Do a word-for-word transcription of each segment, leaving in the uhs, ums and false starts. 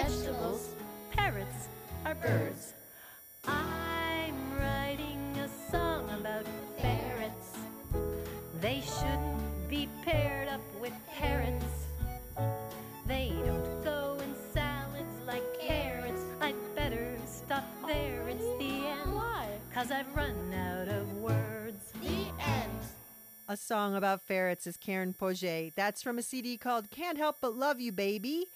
vegetables. Parrots are birds. I'm writing a song about ferrets. They shouldn't be paired up with parrots. They don't go in salads like carrots. I'd better stop there, it's the end. Why? 'Cause I've run out of words. The end. A Song About Ferrets is Karen Poget. That's from a C D called Can't Help But Love You, Baby.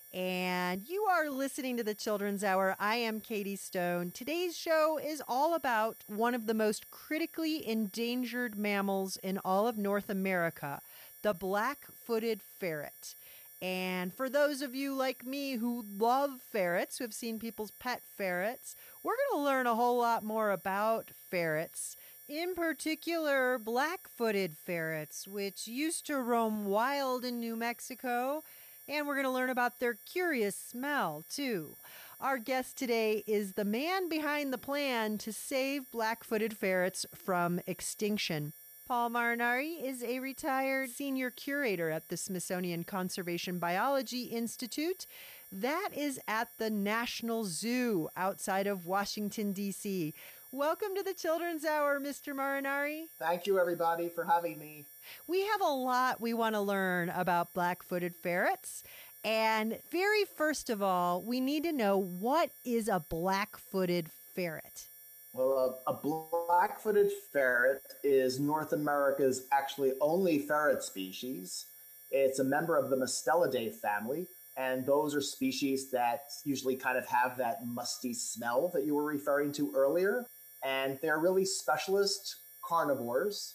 And you are listening to the Children's Hour. I am Katie Stone. Today's show is all about one of the most critically endangered mammals in all of North America, the black-footed ferret. And for those of you like me who love ferrets, who have seen people's pet ferrets, we're going to learn a whole lot more about ferrets. In particular, black-footed ferrets, which used to roam wild in New Mexico. And we're going to learn about their curious smell, too. Our guest today is the man behind the plan to save black-footed ferrets from extinction. Paul Marinari is a retired senior curator at the Smithsonian Conservation Biology Institute. That is at the National Zoo outside of Washington, D C Welcome to the Children's Hour, Mister Marinari. Thank you, everybody, for having me. We have a lot we want to learn about black-footed ferrets. And very first of all, we need to know, what is a black-footed ferret? Well, a, a black-footed ferret is North America's actually only ferret species. It's a member of the Mustelidae family, and those are species that usually kind of have that musty smell that you were referring to earlier. And they're really specialist carnivores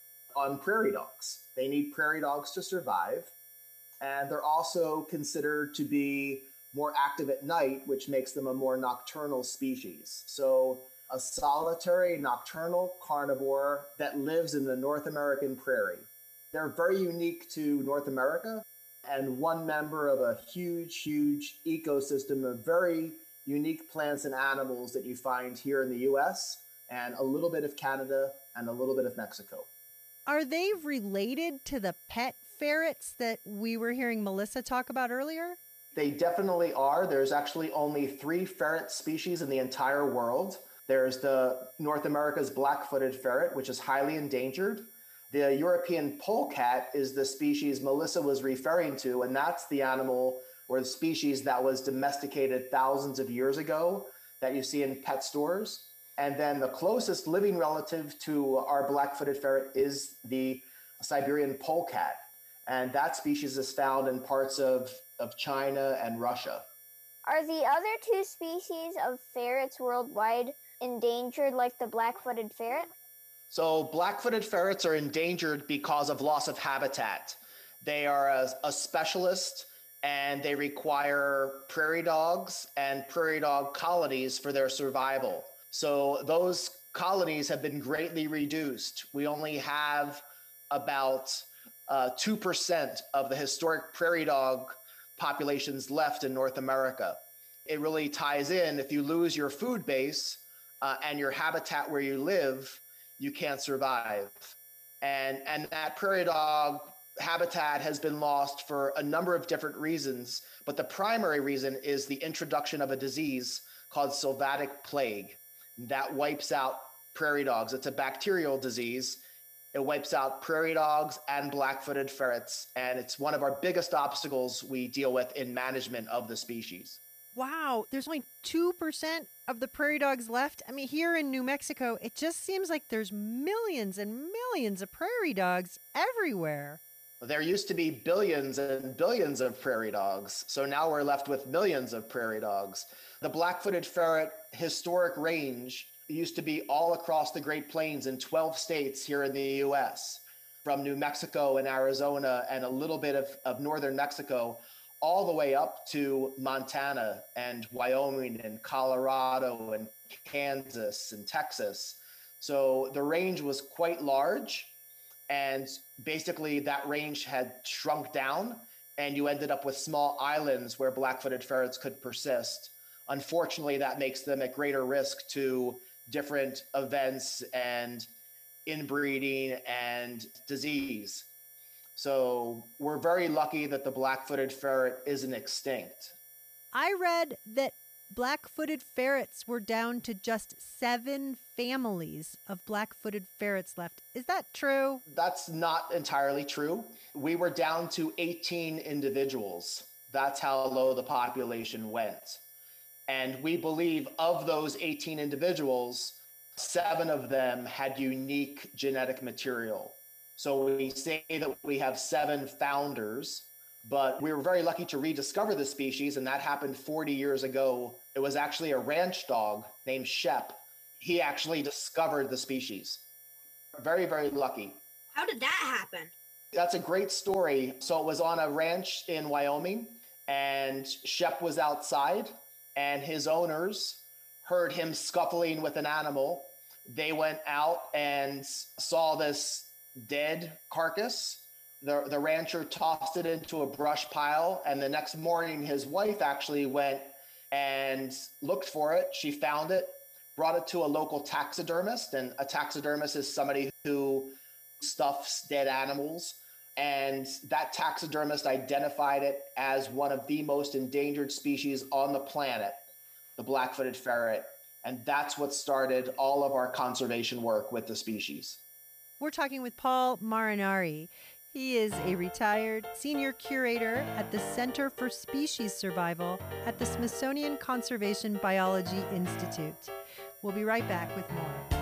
on prairie dogs. They need prairie dogs to survive. And they're also considered to be more active at night, which makes them a more nocturnal species. So a solitary nocturnal carnivore that lives in the North American prairie. They're very unique to North America and one member of a huge, huge ecosystem of very unique plants and animals that you find here in the U S and a little bit of Canada and a little bit of Mexico. Are they related to the pet ferrets that we were hearing Melissa talk about earlier? They definitely are. There's actually only three ferret species in the entire world. There's the North America's black-footed ferret, which is highly endangered. The European polecat is the species Melissa was referring to, and that's the animal or the species that was domesticated thousands of years ago that you see in pet stores. And then the closest living relative to our black-footed ferret is the Siberian polecat. And that species is found in parts of, of China and Russia. Are the other two species of ferrets worldwide endangered like the black-footed ferret? So black-footed ferrets are endangered because of loss of habitat. They are a, a specialist, and they require prairie dogs and prairie dog colonies for their survival. So those colonies have been greatly reduced. We only have about uh, two percent of the historic prairie dog populations left in North America. It really ties in. If you lose your food base uh, and your habitat where you live, you can't survive. And, and that prairie dog habitat has been lost for a number of different reasons, but the primary reason is the introduction of a disease called sylvatic plague that wipes out prairie dogs. It's a bacterial disease. It wipes out prairie dogs and black-footed ferrets, and it's one of our biggest obstacles we deal with in management of the species. Wow, there's only two percent of the prairie dogs left. I mean, here in New Mexico, it just seems like there's millions and millions of prairie dogs everywhere. There used to be billions and billions of prairie dogs, so now we're left with millions of prairie dogs. The black-footed ferret historic range used to be all across the Great Plains in twelve states here in the U S, from New Mexico and Arizona and a little bit of, of northern Mexico, all the way up to Montana and Wyoming and Colorado and Kansas and Texas. So the range was quite large. And basically that range had shrunk down, and you ended up with small islands where black-footed ferrets could persist. Unfortunately, that makes them at greater risk to different events and inbreeding and disease. So we're very lucky that the black-footed ferret isn't extinct. I read that black-footed ferrets were down to just seven families of black-footed ferrets left. Is that true? That's not entirely true. We were down to eighteen individuals. That's how low the population went. And we believe of those eighteen individuals, seven of them had unique genetic material. So we say that we have seven founders, but we were very lucky to rediscover the species, and that happened forty years ago. It was actually a ranch dog named Shep. He actually discovered the species. Very, very lucky. How did that happen? That's a great story. So it was on a ranch in Wyoming, and Shep was outside, and his owners heard him scuffling with an animal. They went out and saw this dead carcass. The, the rancher tossed it into a brush pile, and the next morning his wife actually went and looked for it. She found it, brought it to a local taxidermist, and a taxidermist is somebody who stuffs dead animals. And that taxidermist identified it as one of the most endangered species on the planet, the black-footed ferret. And that's what started all of our conservation work with the species. We're talking with Paul Marinari. He is a retired senior curator at the Center for Species Survival at the Smithsonian Conservation Biology Institute. We'll be right back with more.